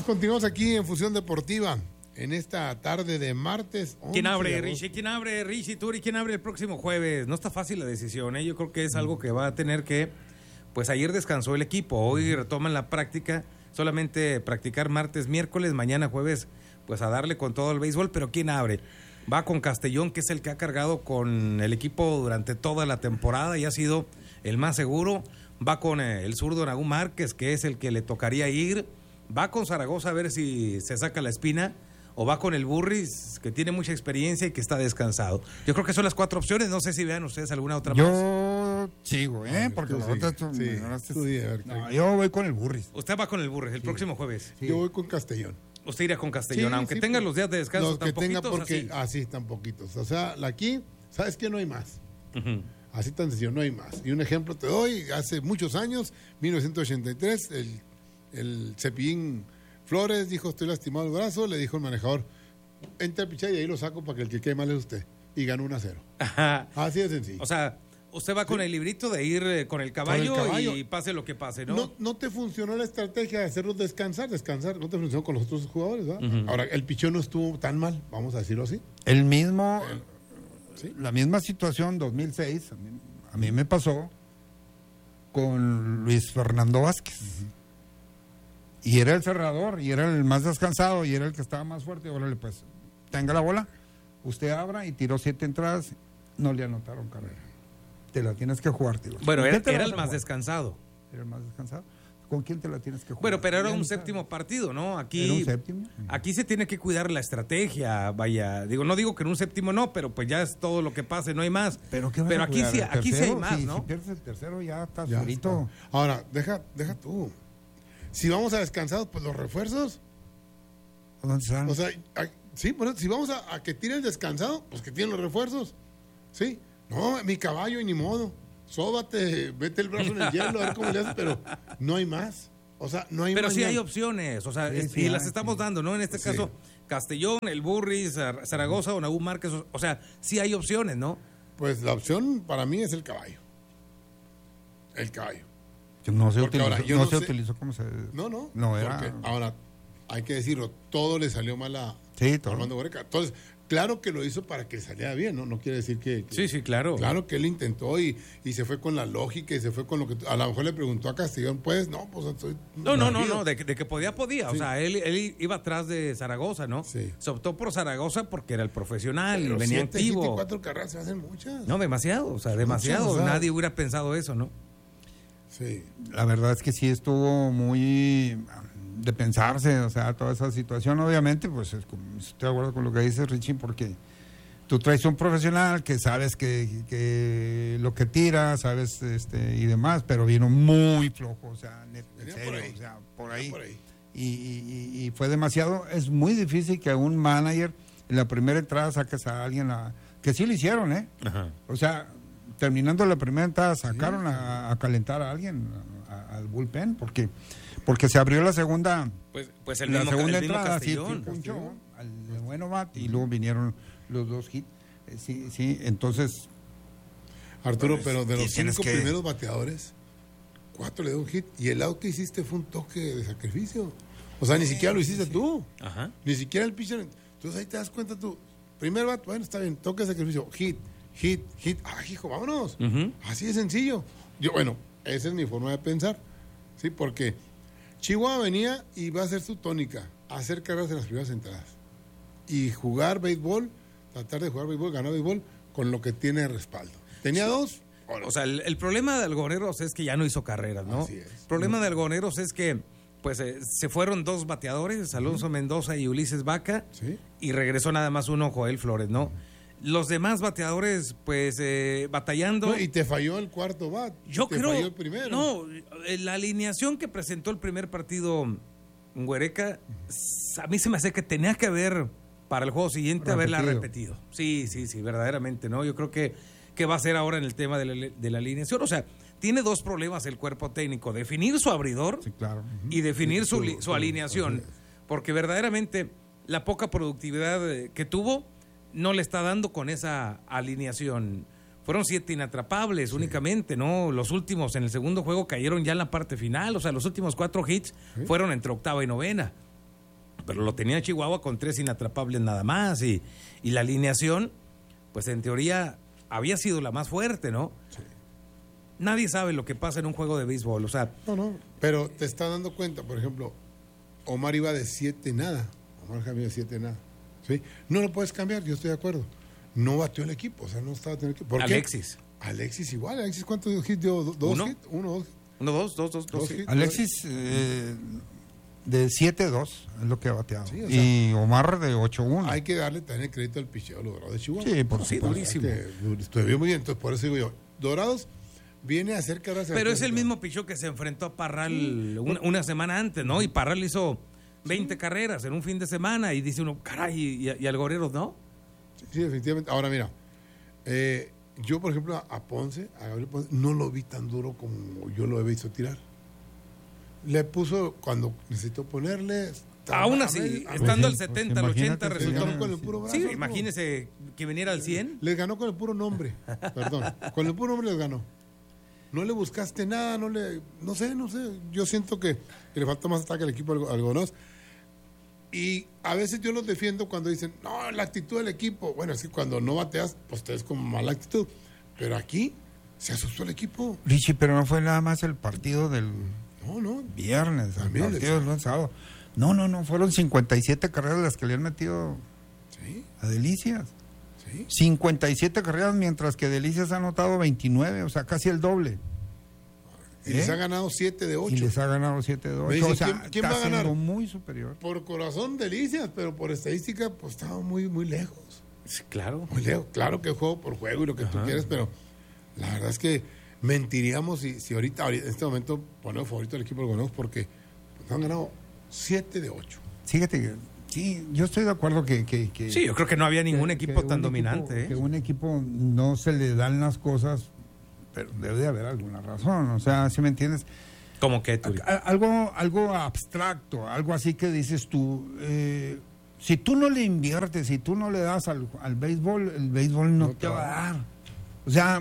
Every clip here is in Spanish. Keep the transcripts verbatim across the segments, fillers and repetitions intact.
continuamos aquí en Fusión Deportiva en esta tarde de martes. ¿Quién abre, Richie? ¿Quién abre, Richie Turi? ¿Quién abre el próximo jueves? No está fácil la decisión, ¿eh? Yo creo que es algo que va a tener que... Pues ayer descansó el equipo, hoy retoman la práctica, solamente practicar martes, miércoles, mañana jueves, pues a darle con todo el béisbol, pero ¿quién abre? Va con Castellón, que es el que ha cargado con el equipo durante toda la temporada y ha sido el más seguro. Va con el zurdo Nahum Márquez, que es el que le tocaría ir. Va con Zaragoza a ver si se saca la espina. O va con el Burris, que tiene mucha experiencia y que está descansado. Yo creo que son las cuatro opciones. No sé si vean ustedes alguna otra yo más. Yo sigo, ¿eh? Ver, porque la sí, otra... Tú, sí, me tú di, a ver, no, yo voy con el Burris. Usted va con el Burris el sí. próximo jueves. Sí. Yo voy con Castellón. Usted irá con Castellón, sí, aunque sí, tenga pues, los días de descanso los tan que tenga poquitos, porque así. así tan poquitos. O sea, aquí, ¿sabes qué? No hay más. Uh-huh. Así tan sencillo, no hay más. Y un ejemplo te doy, hace muchos años, mil novecientos ochenta y tres, el, el Cepillín Flores dijo, estoy lastimado el brazo, le dijo el manejador, entra a pichar y ahí lo saco para que el que quede mal es usted. Y ganó uno a cero. Ajá. Así de sencillo. O sea, usted va con sí. el librito de ir eh, con, el caballo, con el caballo y pase lo que pase, ¿no? ¿no? No te funcionó la estrategia de hacerlos descansar, descansar. No te funcionó con los otros jugadores, ¿verdad? Uh-huh. Ahora, el pichón no estuvo tan mal, vamos a decirlo así. El mismo... El, ¿sí? La misma situación, dos mil seis, a mí, a mí me pasó con Luis Fernando Vázquez. Uh-huh. Y era el cerrador, y era el más descansado, y era el que estaba más fuerte. Órale, pues, tenga la bola, usted abra, y tiró siete entradas, no le anotaron carrera. Te la tienes que jugar, tío. Bueno, era, era el más descansado. Era el más descansado. ¿Con quién te la tienes que jugar? Bueno, pero era un séptimo partido, ¿no? Aquí, ¿Era un séptimo? Aquí se tiene que cuidar la estrategia, vaya. Digo, no digo que en un séptimo no, pero pues ya es todo lo que pase, no hay más. Pero, ¿qué pero aquí, sí, aquí sí hay más, si, ¿no? Si pierdes el tercero ya estás ya frito. Está. Ahora, deja, deja tú. Si vamos a descansados, pues los refuerzos. ¿Dónde están? O sea, a, sí, bueno, si vamos a, a que tiren descansado, pues que tienen los refuerzos. Sí. No, mi caballo y ni modo. Sóbate, vete el brazo en el hielo, a ver cómo le haces, pero no hay más. O sea, no hay Pero más. sí hay opciones, o sea, sí, es, sí, y hay, las estamos sí. dando, ¿no? En este sí. caso, Castellón, el Burris, Zaragoza o Nahum Márquez, o sea, sí hay opciones, ¿no? Pues la opción para mí es el caballo. El caballo. No se, Porque utilizó, ahora, yo no no se sé, utilizó como se... No, no. No era... Porque ahora, hay que decirlo, todo le salió mal a sí, todo. Armando Boreca. Entonces, claro que lo hizo para que saliera bien, ¿no? No quiere decir que... que sí, sí, claro. Claro que él intentó y, y se fue con la lógica y se fue con lo que... A lo mejor le preguntó a Castellón, pues, no, pues estoy... No, no, no, no, de, de que podía, podía. Sí. O sea, él, él iba atrás de Zaragoza, ¿no? Sí. Se optó por Zaragoza porque era el profesional, Pero venía siete, activo. siete y cuatro carreras se hacen muchas. No, demasiado, o sea, demasiado. Muchas, o sea. Nadie hubiera pensado eso, ¿no? Sí. La verdad es que sí estuvo muy de pensarse, o sea, toda esa situación, obviamente, pues es como, estoy de acuerdo con lo que dice Richie, porque tú traes un profesional que sabes que, que lo que tira, sabes, este, y demás, pero vino muy flojo, o sea, en serio, o sea, por ahí. por ahí. Y, y, y fue demasiado, es muy difícil que un manager en la primera entrada saques a alguien a, que sí lo hicieron, ¿eh? Ajá. O sea, terminando la primera entrada sacaron sí. a, a calentar a alguien a, a, al bullpen porque porque se abrió la segunda pues pues el la mismo, segunda el mismo entrada Castellón, sí, punchó al bueno bat y luego vinieron los dos hits eh, sí sí entonces Arturo, pues, pero de los cinco que... primeros bateadores cuatro le dio un hit y el out que hiciste fue un toque de sacrificio, o sea, ni siquiera lo hiciste sí. tú. Ajá. Ni siquiera el pitcher. Entonces ahí te das cuenta tú, primer bat, bueno, está bien, toque de sacrificio, hit hit, hit, ah, hijo, vámonos. Uh-huh. Así de sencillo. Yo, bueno, esa es mi forma de pensar, ¿sí? Porque Chihuahua venía y va a hacer su tónica, hacer carreras en las primeras entradas. Y jugar béisbol, tratar de jugar béisbol, ganar béisbol, con lo que tiene de respaldo. Tenía sí. dos. O sea, el, el problema de Algoneros es que ya no hizo carreras, ¿no? Así es. El problema de Algoneros es que pues eh, se fueron dos bateadores, Alonso uh-huh. Mendoza y Ulises Vaca, ¿sí? Y regresó nada más uno, Joel Flores, ¿no? Uh-huh. Los demás bateadores, pues, eh, batallando. No, y te falló el cuarto bat. Yo te creo. Falló el primero. No, la alineación que presentó el primer partido Huereca, uh-huh. a mí se me hace que tenía que haber, para el juego siguiente, repetido. haberla repetido. Sí, sí, sí, verdaderamente, ¿no? Yo creo que, que va a ser ahora en el tema de la, de la alineación. O sea, tiene dos problemas el cuerpo técnico: definir su abridor sí, claro. uh-huh. y definir sí, su, sí, su sí, alineación. Sí. Porque verdaderamente la poca productividad que tuvo no le está dando con esa alineación. Fueron siete inatrapables sí. únicamente, ¿no? Los últimos en el segundo juego cayeron ya en la parte final, o sea, los últimos cuatro hits sí. fueron entre octava y novena. pero lo tenía Chihuahua con tres inatrapables nada más y, y la alineación, pues en teoría había sido la más fuerte, ¿no? Sí. Nadie sabe lo que pasa en un juego de béisbol, o sea... No, no, pero te estás dando cuenta, por ejemplo, Omar iba de siete nada, Omar Javier de siete nada, ¿sí? No lo puedes cambiar, yo estoy de acuerdo. No batió el equipo, o sea, no estaba teniendo equipo. ¿Por Alexis. qué? Alexis igual, Alexis, ¿cuántos hits dio? ¿Dos ¿Uno? hits? Uno, dos. Uno, dos, dos, dos, dos. Dos hits. Alexis eh, de siete dos es lo que ha bateado. Sí, o sea, y Omar de ocho uno. Hay que darle también el crédito al picheo de los Dorados de Chihuahua. Sí, por sí, supuesto. durísimo. Estuvo muy bien, entonces por eso digo yo, Dorados viene a hacer carreras. Pero es el mismo picheo que se enfrentó a Parral sí. una, una semana antes, ¿no? Y Parral hizo veinte sí. carreras en un fin de semana y dice uno, caray, y, y al Goreros, ¿no? Sí, sí, definitivamente. Ahora mira, eh, yo por ejemplo a Ponce, a Gabriel Ponce, no lo vi tan duro como yo lo he visto tirar. Le puso cuando necesitó ponerle. Aún así, ver, estando al setenta, al ochenta, resultó. Ganó con el puro brazo. Sí, imagínese que viniera al cien. Les ganó con el puro nombre. Perdón. Con el puro nombre les ganó. No le buscaste nada, no le. No sé, no sé. Yo siento que, que le falta más ataque al equipo Algodonos. Y a veces yo los defiendo cuando dicen, no, la actitud del equipo. Bueno, es que cuando no bateas, pues te ves como mala actitud. Pero aquí se asustó el equipo. Richie, pero no fue nada más el partido del no, no. viernes, también el partido del sábado. No, no, no, fueron cincuenta y siete carreras las que le han metido ¿sí? a Delicias. ¿Sí? cincuenta y siete carreras, mientras que Delicias ha anotado veintinueve, o sea, casi el doble. Y ¿Eh? les ha ganado siete de ocho. Y les ha ganado siete de ocho. O sea, ¿quién, quién va a ganar? Muy superior. Por corazón, Delicias, pero por estadística, pues estaba muy, muy lejos. Sí, claro. Muy lejos. Claro que juego por juego y lo que Ajá. tú quieres, pero la verdad es que mentiríamos si, si ahorita, ahorita, en este momento, ponemos favorito al equipo de Algodonos porque pues, han ganado siete de ocho. Fíjate que, sí, yo estoy de acuerdo que... que, que sí, yo creo que no había ningún que, equipo que tan un dominante. Equipo, ¿eh? Que un equipo no se le dan las cosas, pero debe de haber alguna razón, o sea, ¿sí me entiendes? ¿Cómo qué, Turi? Algo, algo abstracto, algo así que dices tú, eh, si tú no le inviertes, si tú no le das al, al béisbol, el béisbol no, no te va a dar. O sea,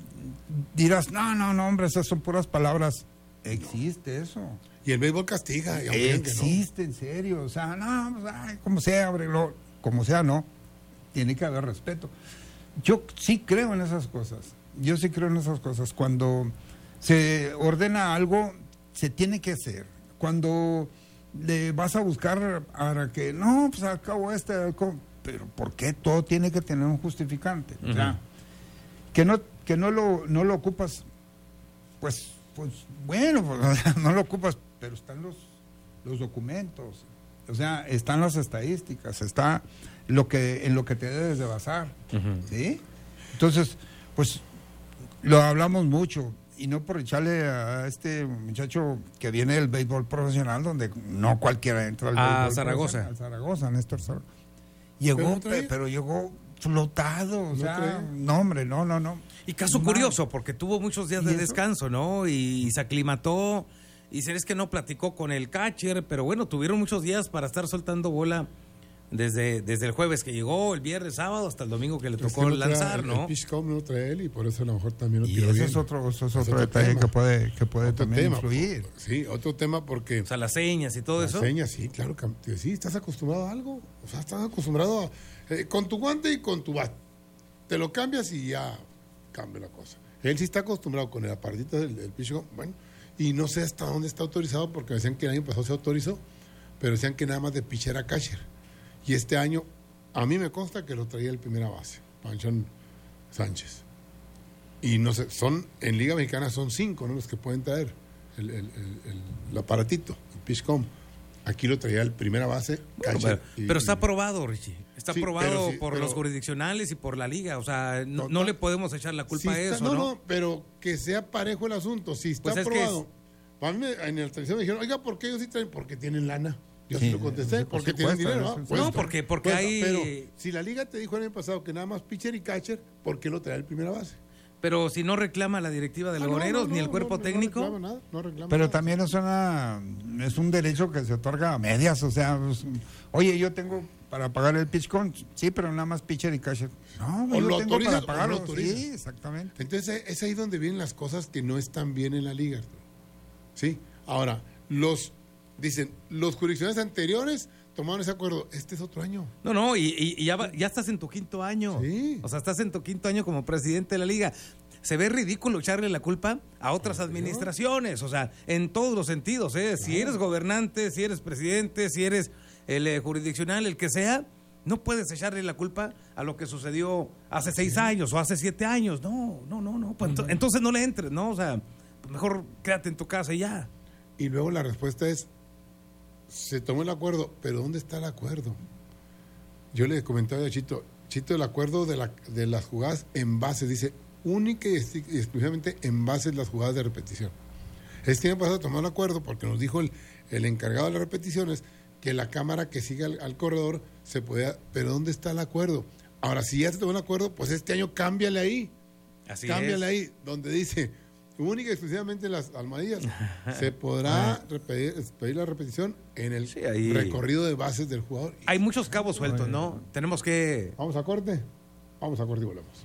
dirás, no, no, no, hombre, esas son puras palabras. Existe eso. Y el béisbol castiga. Y Existe, no. en serio. O sea, no, pues, ay, como sea, hombre, lo, como sea, no. Tiene que haber respeto. Yo sí creo en esas cosas. Yo sí creo en esas cosas. Cuando se ordena algo, se tiene que hacer. Cuando le vas a buscar para que, no, pues al cabo este, al cabo, pero ¿por qué todo tiene que tener un justificante? Uh-huh. O sea, que no, que no lo, no lo ocupas, pues, pues bueno, pues, no lo ocupas, pero están los, los documentos, o sea, están las estadísticas, está lo que, en lo que te debes de basar, uh-huh. ¿sí? Entonces, pues, lo hablamos mucho. Y no por echarle a este muchacho que viene del béisbol profesional, donde no cualquiera entra al a béisbol Zaragoza. Al Zaragoza, Néstor Zaragoza. Llegó, pero, pero llegó flotado, o sea, trae. no, hombre, no, no, no. Y caso Mal. curioso, porque tuvo muchos días de eso? descanso, ¿no? Y, y se aclimató, y sabes que no platicó con el catcher, pero bueno, tuvieron muchos días para estar soltando bola. Desde, desde el jueves que llegó, el viernes, sábado, hasta el domingo que le tocó es que no lanzar, el, ¿no? El pitch count no lo trae él y por eso a lo mejor también lo y tiró ese bien. Es otro, eso es otro, es otro detalle tema. que puede, que puede otro también tema, influir. Sí, otro tema porque... O sea, las señas y todo las eso. Las señas, sí, claro. Que, sí, estás acostumbrado a algo. O sea, estás acostumbrado a... Eh, con tu guante y con tu bat. Te lo cambias y ya cambia la cosa. Él sí está acostumbrado con el aparatito del, del pitch count. Bueno, y no sé hasta dónde está autorizado porque decían que el año pasado se autorizó, pero decían que nada más de pitcher a catcher. Y este año... A mí me consta que lo traía el primera base, Panchón Sánchez. Y no sé, son, en Liga Mexicana son cinco, ¿no? Los que pueden traer el, el, el, el, el aparatito, el pitchcom. Aquí lo traía el primera base, bueno, pero, y, pero está aprobado, Richie. Está sí, aprobado sí, por pero, los jurisdiccionales y por la Liga. O sea, no, no, no le podemos echar la culpa sí a está, eso, no, ¿no? No, pero que sea parejo el asunto. Si está pues aprobado. Para mí, en el televisión me dijeron, oiga, ¿por qué ellos sí traen? Porque tienen lana. Yo sí, sí lo contesté, porque tienen dinero. ¿no? no, porque, porque cuesta, hay... Pero si la Liga te dijo el año pasado que nada más pitcher y catcher, ¿por qué lo trae el primera base? Pero si no reclama la directiva de los ah, no, Goreros, no, no, ni el cuerpo no, técnico... No reclama nada, no reclama Pero nada. también es, una, es un derecho que se otorga a medias, o sea, pues, oye, yo tengo para pagar el pitch count, sí, pero nada más pitcher y catcher. No, o yo lo tengo para pagarlo, lo sí, exactamente. Entonces es ahí donde vienen las cosas que no están bien en la Liga. Sí, ahora, los dicen, los jurisdicciones anteriores tomaron ese acuerdo. Este es otro año. No, no, y, y, y ya, va, ya estás en tu quinto año. Sí. O sea, estás en tu quinto año como presidente de la liga. Se ve ridículo echarle la culpa a otras administraciones, o sea, en todos los sentidos, ¿eh? Si eres gobernante, si eres presidente, si eres el eh, jurisdiccional, el que sea, no puedes echarle la culpa a lo que sucedió hace seis años o hace siete años. No, no, no, no. Pues ento- entonces no le entres, ¿no? O sea, mejor quédate en tu casa y ya. Y luego la respuesta es, se tomó el acuerdo, pero ¿dónde está el acuerdo? Yo le comentaba a Chito, Chito, el acuerdo de, la, de las jugadas en bases, dice, única y exclusivamente en bases las jugadas de repetición. Este año pasado tomó el acuerdo porque nos dijo el, el encargado de las repeticiones que la cámara que sigue al, al corredor se podía, pero ¿dónde está el acuerdo? Ahora, si ya se tomó el acuerdo, pues este año cámbiale ahí. Así cámbiale es. ahí, donde dice, única y exclusivamente las almohadillas, se podrá repetir, pedir la repetición en el Sí, ahí. recorrido de bases del jugador. Hay muchos cabos sueltos, ¿no? Tenemos que... Vamos a corte, vamos a corte y volvemos.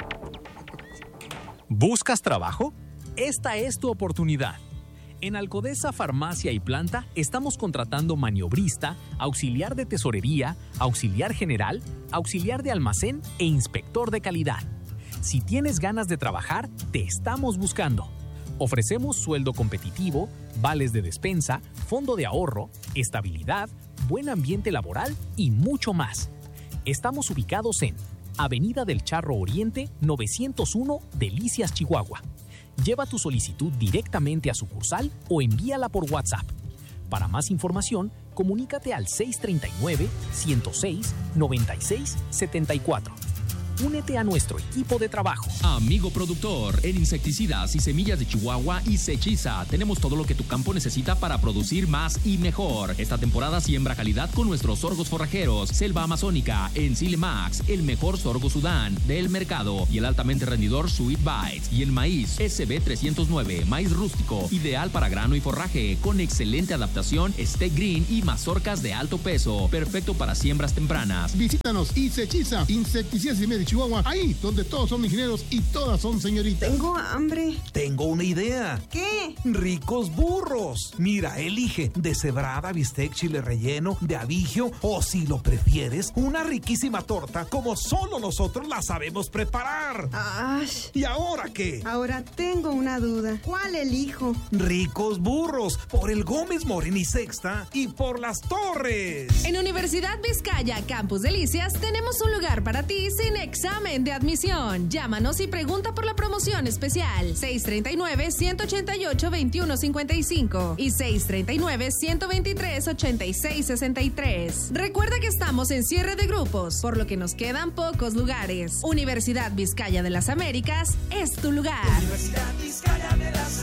¿Buscas trabajo? Esta es tu oportunidad. En Alcodesa Farmacia y Planta estamos contratando maniobrista, auxiliar de tesorería, auxiliar general, auxiliar de almacén e inspector de calidad. Si tienes ganas de trabajar, te estamos buscando. Ofrecemos sueldo competitivo, vales de despensa, fondo de ahorro, estabilidad, buen ambiente laboral y mucho más. Estamos ubicados en Avenida del Charro Oriente, novecientos uno, Delicias, Chihuahua. Lleva tu solicitud directamente a sucursal o envíala por WhatsApp. Para más información, comunícate al seis tres nueve, uno cero seis, nueve seis siete cuatro. Únete a nuestro equipo de trabajo. Amigo productor, en insecticidas y semillas de Chihuahua y Sechiza tenemos todo lo que tu campo necesita para producir más y mejor. Esta temporada siembra calidad con nuestros sorgos forrajeros, Selva Amazónica, Encile Max, el mejor sorgo Sudán del mercado y el altamente rendidor Sweet Bites. Y el maíz S B trescientos nueve, maíz rústico, ideal para grano y forraje, con excelente adaptación, Steak Green y mazorcas de alto peso, perfecto para siembras tempranas. Visítanos y Sechiza, insecticidas y media Chihuahua, ahí donde todos son ingenieros y todas son señoritas. Tengo hambre. Tengo una idea. ¿Qué? Ricos burros. Mira, elige deshebrada, bistec, chile relleno, de abigio o, si lo prefieres, una riquísima torta como solo nosotros la sabemos preparar. Ash. ¿Y ahora qué? Ahora tengo una duda. ¿Cuál elijo? Ricos burros, por el Gómez Morín y Sexta y por Las Torres. En Universidad Vizcaya, Campus Delicias, tenemos un lugar para ti sin examen de admisión. Llámanos y pregunta por la promoción especial seis tres nueve, uno ocho ocho, dos uno cinco cinco y seis tres nueve, uno dos tres, ocho seis seis tres. Recuerda que estamos en cierre de grupos, por lo que nos quedan pocos lugares. Universidad Vizcaya de las Américas es tu lugar. Universidad Vizcaya de las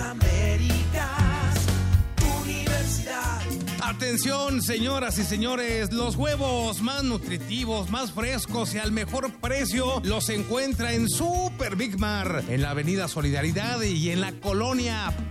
Américas, universidad. Atención, señoras y señores, los huevos más nutritivos, más frescos y al mejor precio los encuentra en Super Big Mar, en la Avenida Solidaridad y en la colonia